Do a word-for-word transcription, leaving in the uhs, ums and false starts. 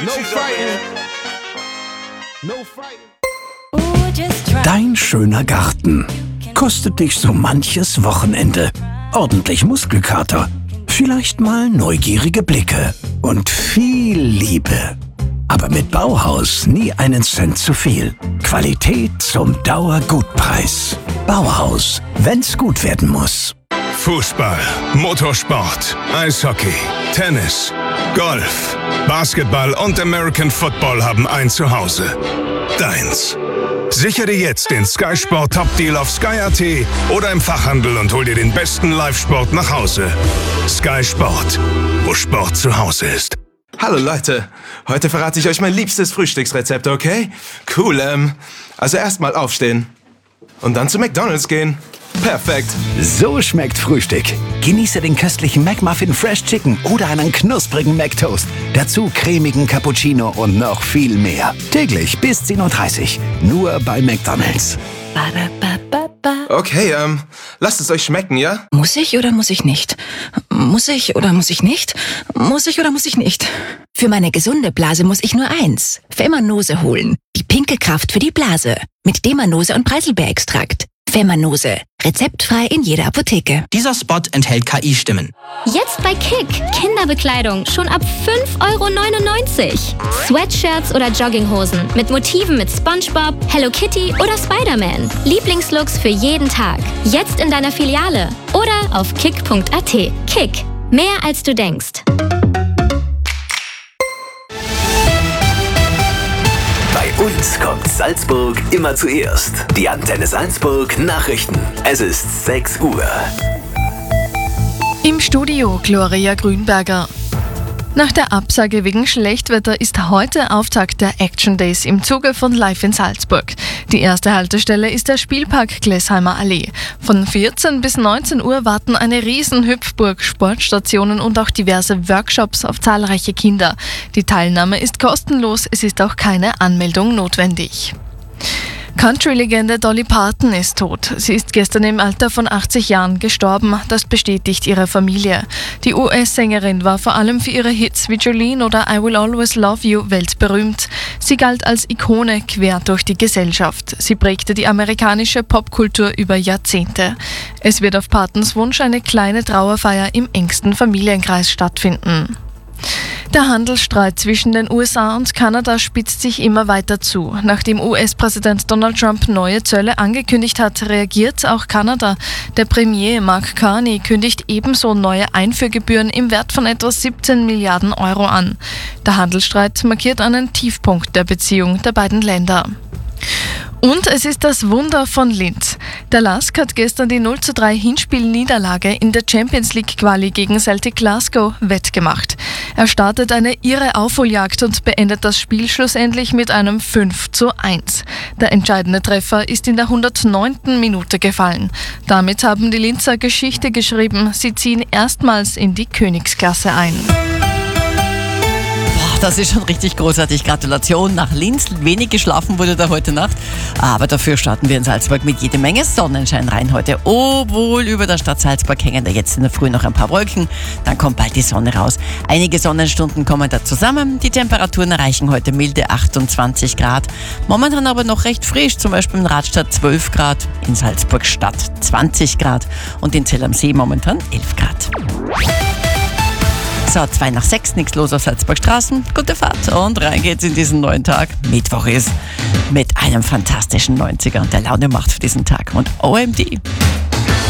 No fighting. No fighting. Dein schöner Garten kostet dich so manches Wochenende. Ordentlich Muskelkater, vielleicht mal neugierige Blicke und viel Liebe. Aber mit Bauhaus nie einen Cent zu viel. Qualität zum Dauergutpreis. Bauhaus, wenn's gut werden muss. Fußball, Motorsport, Eishockey, Tennis, Golf, Basketball und American Football haben ein Zuhause. Deins. Sichere jetzt den Sky Sport Top Deal auf Sky Punkt at oder im Fachhandel und hol dir den besten Live-Sport nach Hause. Sky Sport, wo Sport zu Hause ist. Hallo Leute, heute verrate ich euch mein liebstes Frühstücksrezept, okay? Cool, ähm, also erstmal aufstehen und dann zu McDonald's gehen. Perfekt. So schmeckt Frühstück. Genieße den köstlichen McMuffin Fresh Chicken oder einen knusprigen McToast. Dazu cremigen Cappuccino und noch viel mehr. Täglich bis zehn Uhr dreißig. Nur bei McDonald's. Okay, ähm, lasst es euch schmecken, ja? Muss ich oder muss ich nicht? Muss ich oder muss ich nicht? Muss ich oder muss ich nicht? Für meine gesunde Blase muss ich nur eins. Femanose holen. Die pinke Kraft für die Blase. Mit Demanose und Preiselbeerextrakt. Femanose. Rezeptfrei in jeder Apotheke. Dieser Spot enthält K I-Stimmen. Jetzt bei Kick. Kinderbekleidung schon ab fünf Euro neunundneunzig. Sweatshirts oder Jogginghosen mit Motiven mit SpongeBob, Hello Kitty oder Spider-Man. Lieblingslooks für jeden Tag. Jetzt in deiner Filiale oder auf kick punkt at. Kick. Mehr als du denkst. Bei uns kommt Salzburg immer zuerst. Die Antenne Salzburg Nachrichten. Es ist sechs Uhr. Im Studio Gloria Grünberger. Nach der Absage wegen Schlechtwetter ist heute Auftakt der Action Days im Zuge von Live in Salzburg. Die erste Haltestelle ist der Spielpark Glesheimer Allee. Von vierzehn bis neunzehn Uhr warten eine Riesenhüpfburg, Sportstationen und auch diverse Workshops auf zahlreiche Kinder. Die Teilnahme ist kostenlos, es ist auch keine Anmeldung notwendig. Country-Legende Dolly Parton ist tot. Sie ist gestern im Alter von achtzig Jahren gestorben, das bestätigt ihre Familie. Die U S-Sängerin war vor allem für ihre Hits wie Jolene oder I Will Always Love You weltberühmt. Sie galt als Ikone quer durch die Gesellschaft. Sie prägte die amerikanische Popkultur über Jahrzehnte. Es wird auf Partons Wunsch eine kleine Trauerfeier im engsten Familienkreis stattfinden. Der Handelsstreit zwischen den U S A und Kanada spitzt sich immer weiter zu. Nachdem U S-Präsident Donald Trump neue Zölle angekündigt hat, reagiert auch Kanada. Der Premier Mark Carney kündigt ebenso neue Einfuhrgebühren im Wert von etwa siebzehn Milliarden Euro an. Der Handelsstreit markiert einen Tiefpunkt der Beziehung der beiden Länder. Und es ist das Wunder von Linz. Der Lask hat gestern die null zu drei Hinspielniederlage in der Champions League Quali gegen Celtic Glasgow wettgemacht. Er startet eine irre Aufholjagd und beendet das Spiel schlussendlich mit einem fünf zu eins. Der entscheidende Treffer ist in der hundertneunten Minute gefallen. Damit haben die Linzer Geschichte geschrieben. Sie ziehen erstmals in die Königsklasse ein. Das ist schon richtig großartig. Gratulation nach Linz. Wenig geschlafen wurde da heute Nacht. Aber dafür starten wir in Salzburg mit jede Menge Sonnenschein rein heute. Obwohl über der Stadt Salzburg hängen da jetzt in der Früh noch ein paar Wolken. Dann kommt bald die Sonne raus. Einige Sonnenstunden kommen da zusammen. Die Temperaturen erreichen heute milde achtundzwanzig Grad. Momentan aber noch recht frisch. Zum Beispiel in Radstadt zwölf Grad, in Salzburg Stadt zwanzig Grad und in Zell am See momentan elf Grad. So, zwei nach sechs, nichts los auf Salzburg Straßen. Gute Fahrt und rein geht's in diesen neuen Tag. Mittwoch ist mit einem fantastischen neunziger und der Laune macht für diesen Tag. Und O M D,